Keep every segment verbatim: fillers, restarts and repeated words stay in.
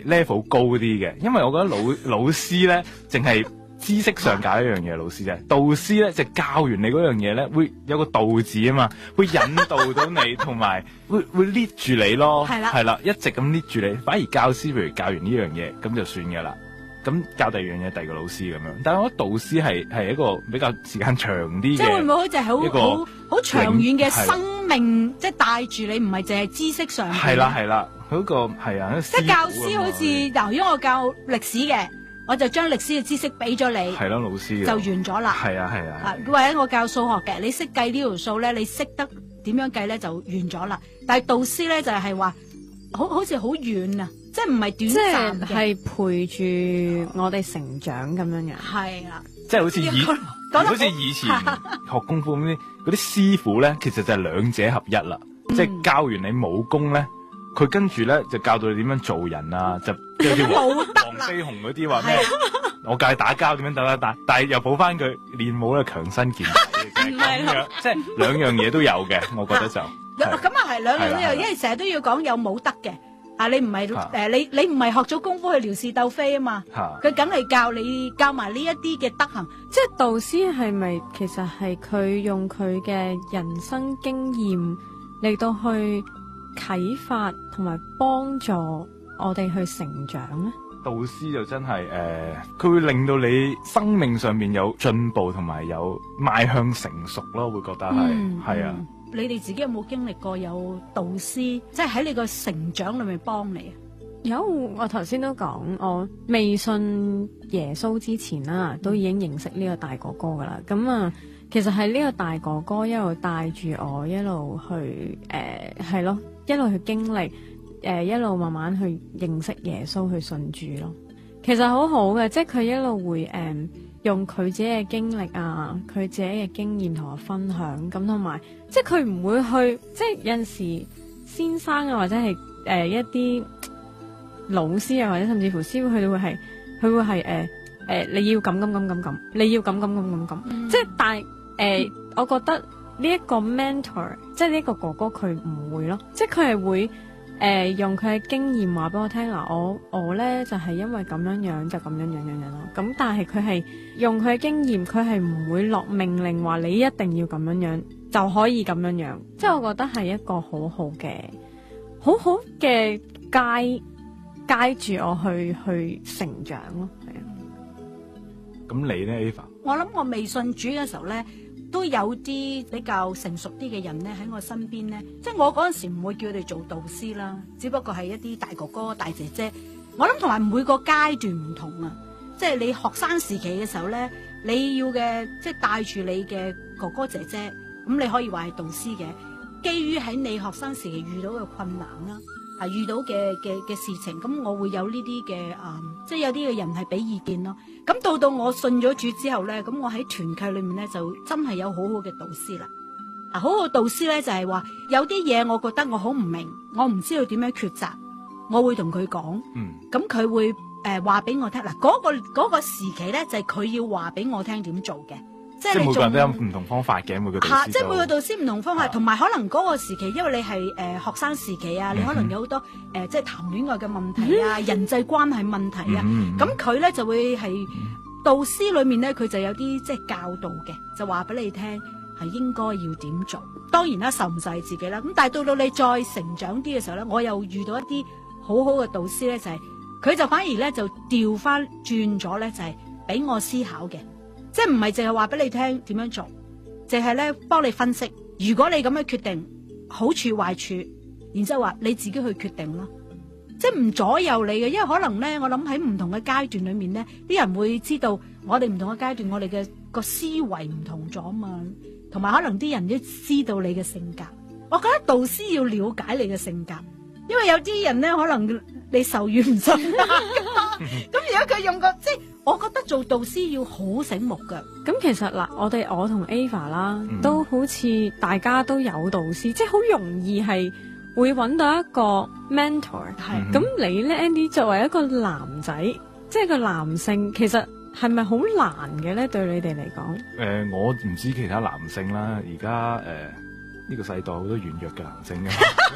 level 高啲嘅，因為我覺得老老師咧淨係知識上教一樣嘢，老師啫。導師咧就教完你嗰樣嘢咧，會有個導字啊嘛，會引導到你，同埋會會 lead 住你咯。 係啦， 係啦，一直咁 lead 住你。反而教師譬如教完呢樣嘢，咁就算噶啦。咁教第二樣嘢，第二個老師咁樣。但係我覺得導師係係一個比較時間長啲嘅， 即係會唔會好似係好好好長遠嘅生命，即係帶住你，唔係淨係知識上。 係啦係啦，佢嗰個係啊， 即係教師好似嗱，如果我教歷史嘅，我就將歷史嘅知識俾咗你， 係咯，老師就完咗啦。 係啊係啊。 啊，或者我教數學嘅，你識計呢條數咧，你識得點樣計咧就完咗啦。但係導師咧就係話，好好似好遠啊。即係唔係短暫嘅， 係陪住我哋成長咁樣樣。 係啦， 即係好似以好似以前學功夫咁啲嗰啲師傅咧，其實就係兩者合一啦。嗯、即係教完你武功咧，佢跟住咧就教到你點樣做人啊，就即係啲黃飛鴻嗰啲話咩？我教你打交點樣打打打，但係又補翻佢練武咧強身健體嘅咁樣，即係兩樣嘢都有嘅，我覺得就咁啊係兩樣都有，因為成日都要講有武德嘅。啊！你唔係誒，你你唔係學咗功夫去撩是鬥非啊嘛？佢梗係教你教埋呢一啲嘅德行。 即係導師係咪其實係佢用佢嘅人生經驗嚟到去啟發同埋幫助我哋去成長咧？ 導師就真係誒，佢、呃、會令到你生命上面有進步同埋有邁向成熟咯，會覺得係係、嗯、啊。 你哋自己有冇經歷過有導師，即係喺你個成長裏面幫你啊？ 有，我頭先都講，我未信耶穌之前啦，都已經認識呢個大哥哥噶啦。咁啊，其實係呢個大哥哥一路帶住我，一路去誒係咯，一路去經歷，誒、呃、一路慢慢去認識耶穌，去信主咯。其實好好嘅，即係佢一路會誒。呃用佢自己嘅經歷啊，佢自己嘅經驗同我分享，咁同埋即係佢唔會去，即係有陣時先生啊，或者係誒、呃、一啲老師啊，或者甚至乎師傅，佢哋會係佢會係誒誒你要咁咁咁咁咁，你要咁咁咁咁咁，即係但係誒、呃嗯，我覺得呢一個 mentor，即係呢一個哥哥，佢唔會咯，即係佢係會。誒、呃，用佢嘅經驗話俾我聽嗱，我我咧就係、是、因為咁樣樣就咁樣樣樣樣咯。咁但係佢係用佢嘅經驗，佢係唔會落命令話你一定要咁樣樣就可以咁樣樣。即係我覺得係一個好好嘅、好好嘅 guide guide住我去去成長咯。係啊。 咁你咧 Eva？ 我諗我未信主嘅時候咧，都有啲比較成熟啲嘅人咧喺我身邊咧，即係我嗰陣時唔會叫佢哋做導師啦，只不過係一啲大哥哥、大姐姐。我諗同埋每個階段唔同啊，即係你學生時期嘅時候咧，你要嘅即係帶住你嘅哥哥姐姐，咁你可以話係導師嘅。基於喺你學生時期遇到嘅困難啦，啊遇到嘅嘅嘅事情，咁我會有呢啲嘅啊，即係有啲嘅人係俾意見咯。咁到到我信咗主之後咧，咁我喺團契裏面咧就真係有好好嘅導師啦。啊，好好導師咧就係話有啲嘢我覺得我好唔明，我唔知道點樣抉擇，我會同佢講。嗯，咁佢會誒話俾我聽嗱，嗰個嗰個時期咧就係佢要話俾我聽點做嘅。即係每個人都有唔同方法嘅，每個導師、啊、即係每個導師唔同方法，同埋、啊、可能嗰個時期，因為你係誒、呃、學生時期啊，你可能有好多誒、呃、即係談戀愛嘅問題啊，嗯、人際關係問題啊，咁佢咧就會係、嗯、導師裏面咧，佢就有啲即係教導嘅，就話俾你聽係應該要點做。當然啦，受唔晒自己啦。咁但係到到你再成長啲嘅時候咧，我又遇到一啲好好嘅導師咧，就係、是、佢就反而咧就調翻轉咗咧，就係、是、俾我思考嘅。即係唔係淨係話俾你聽點樣做，淨係咧幫你分析。如果你咁樣決定好處壞處，然之後話你自己去決定咯。即係唔左右你嘅，因為可能咧，我諗喺唔同嘅階段裏面咧，啲人會知道我哋唔同嘅階段，我哋嘅個思維唔同咗嘛。同埋可能啲人都知道你嘅性格。我覺得導師要了解你嘅性格，因為有啲人咧可能你受軟唔受硬噶嘛。咁如果佢用個即係。我覺得做導師要好醒目噶。 咁其實嗱，我哋我同 Eva 啦，嗯、都好似大家都有導師，即係好容易係會揾到一個 mentor。係咁你咧 Andy 作為一個男仔，即係個男性，其實係咪好難嘅咧？對你哋嚟講？誒、 呃，我唔知其他男性啦。而家誒呢個世代好多軟弱嘅男性嘅，咁但係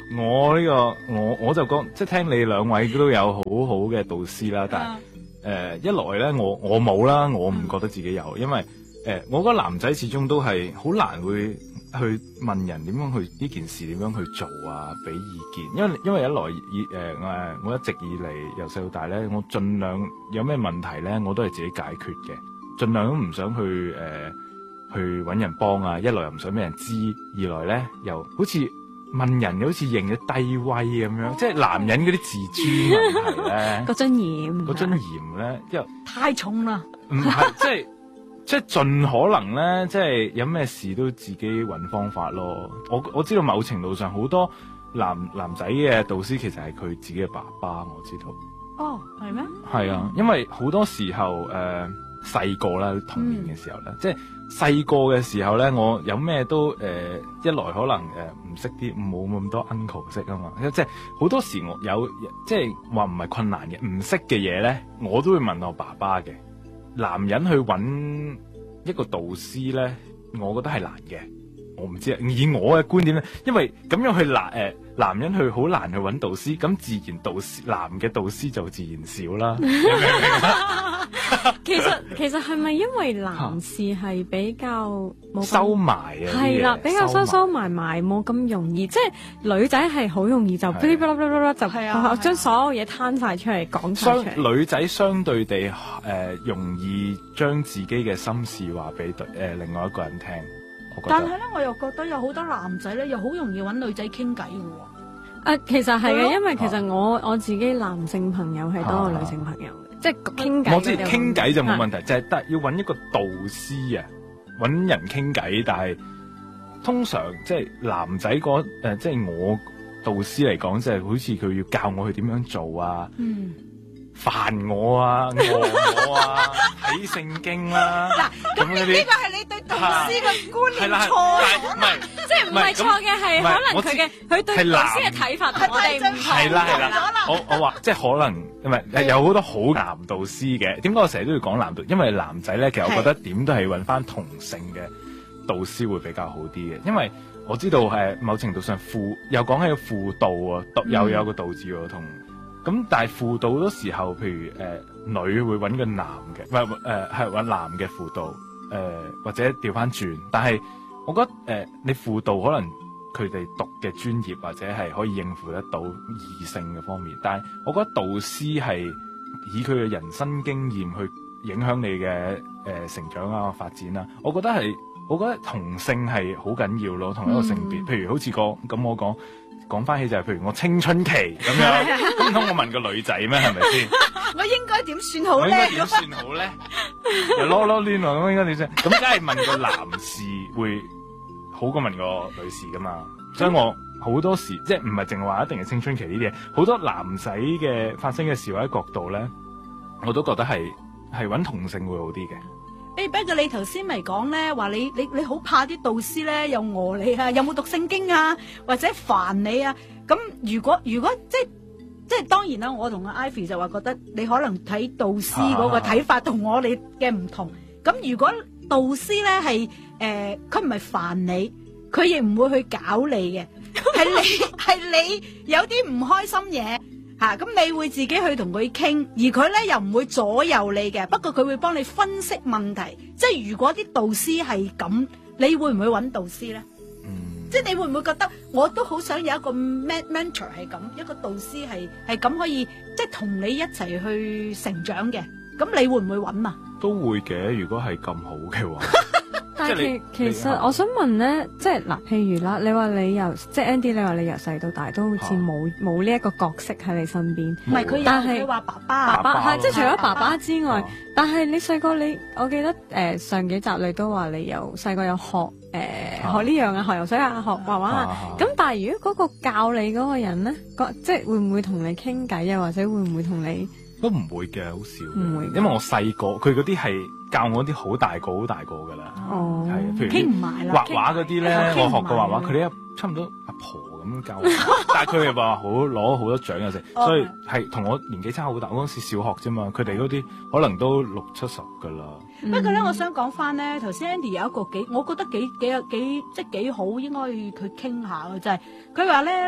我呢、這個我我就講，即係聽你兩位都有好好嘅導師啦，但係誒、 啊呃、一來咧，我我冇啦，我唔覺得自己有， 嗯、 因為誒、呃、我覺得男仔始終都係好難會去問人點樣去呢件事點樣去做啊，俾意見，因為因為一來以誒誒我一直以嚟由細到大咧，我盡量有咩問題咧，我都係自己解決嘅，盡量都唔想去誒、呃、去揾人幫啊，一來又唔想俾人知，二來咧又好似。問人好似認咗低威咁樣，哦、即係男人嗰啲自尊問題咧， 個尊嚴， 個尊嚴咧，因為太重啦。 唔係即係即係盡可能咧，即係有咩事都自己揾方法咯。我我知道某程度上好多男男仔嘅導師其實係佢自己嘅爸爸，我知道。 哦，係咩？ 係啊，因為好多時候誒細個啦，童年嘅時候咧，嗯、即係。細個嘅時候咧，我有咩都誒、呃，一來可能誒唔識啲，冇咁多 uncle 識啊嘛，即係好多時我有即係話唔係困難嘅，唔識嘅嘢咧，我都會問我爸爸嘅。男人去揾一個導師咧，我覺得係難嘅。我唔知啊，以我嘅觀點咧，因為咁樣去難誒、呃，男人去好難去揾導師，咁自然導師男嘅導師就自然少啦。明唔明啊？ 其實其實係咪因為男士係比較冇收埋啊？ 係啦，比較收收埋埋，冇咁容易。即係女仔係好容易就噼哩啪啦啪啦就將所有嘢攤晒出嚟講晒出嚟。女仔相對地誒、呃、容易將自己嘅心事話俾誒另外一個人聽。 但係咧，我又覺得有好多男仔咧，又好容易揾女仔傾偈嘅喎。 誒，其實係嘅，因為其實我我自己男性朋友係多過女性朋友嘅，即係傾偈。 我知傾偈就冇問題，就係得要揾一個導師啊，揾人傾偈。但係通常即係男仔嗰誒，即係我導師嚟講，即係好似佢要教我去點樣做啊。嗯。煩我啊，餓我啊，睇聖經啦。 嗱，咁呢呢個係你對導師嘅觀念錯咗， 唔係， 即係唔係錯嘅，係可能佢嘅佢對導師嘅睇法同我哋唔同。 係啦係啦，我我話即係可能，唔係有好多好男導師嘅。點解我成日都要講男導？因為男仔咧，其實我覺得點都係揾翻同性嘅導師會比較好啲嘅，因為我知道係某程度上輔又講起個輔導啊，又有個導字喎同。咁但係輔導好多時候，譬如誒、呃、女會揾個男嘅，唔係誒係揾男嘅輔導，誒、呃、或者調翻轉。但係我覺得誒、呃、你輔導可能佢哋讀嘅專業或者係可以應付得到異性嘅方面，但係我覺得導師係以佢嘅人生經驗去影響你嘅誒、呃、成長啊發展啊，我覺得係我覺得同性係好緊要咯，同一個性別，嗯、譬如好似個咁我講。講翻起就係、是，譬如我青春期咁樣，唔通我問個女仔咩？係咪先？ 我應該點算好咧？ 我應該點算好咧？又囉囉攣喎，咁應該點算？咁梗係問個男士會好過問個女士噶嘛？所以我好多時即係唔係淨係話一定係青春期呢啲嘢，好多男仔嘅發生嘅事或者角度咧，我都覺得係係揾同性會好啲嘅。 誒，不過你頭先咪講咧，話你你你好怕啲導師咧又餓你啊，有冇讀聖經啊，或者煩你啊？咁如果如果即係即係當然啦，我同阿 Ivy 就話覺得你可能睇導師嗰個睇法同我哋嘅唔同。咁、啊、如果導師咧係誒，佢唔係煩你，佢亦唔會去搞你嘅，係你係你有啲唔開心嘢。吓，咁、啊、你會自己去同佢傾，而佢咧又唔會左右你嘅，不過佢會幫你分析問題。即係如果啲導師係咁，你會唔會揾導師咧？嗯，即係你會唔會覺得我都好想有一個 mentor 係咁，一個導師係係咁可以即係同你一齊去成長嘅？咁你會唔會揾啊？ 都會嘅，如果係咁好嘅話。 但係其其實我想問咧，即係嗱，譬如啦，你話你由即係 Andy，你話你由細到大都好似冇冇呢一個角色喺你身邊。 唔係佢，但係佢話爸爸， 爸爸係即係除咗爸爸之外，但係你細個你，我記得誒上幾集你都話你由細個有學誒學呢樣啊，學游水啊，學畫畫啊。咁但係如果嗰個教你嗰個人咧，即係會唔會同你傾偈啊，或者會唔會同你？ 都唔會嘅，好少。 唔會， 因為我細個，佢嗰啲係教我啲好大個、好大個噶啦。 哦， 係，譬如傾唔埋啦。 畫畫嗰啲咧，我學過畫畫，佢哋一差唔多阿婆咁教我，但係佢又話好攞好多獎嘅食，所以係同我年紀差好大。我嗰時小學啫嘛，佢哋嗰啲可能都六七十噶啦。 不過咧，我想講翻咧，頭先 Andy 有一個幾，我覺得幾幾有幾即係幾好，應該去傾下嘅就係佢話咧，即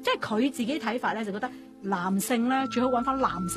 即係佢自己睇法咧，就覺得男性咧最好揾翻男性